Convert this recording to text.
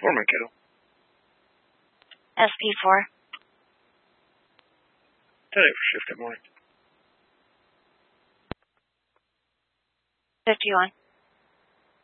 for, my kiddo? SP4. Today for shift at morning. 51.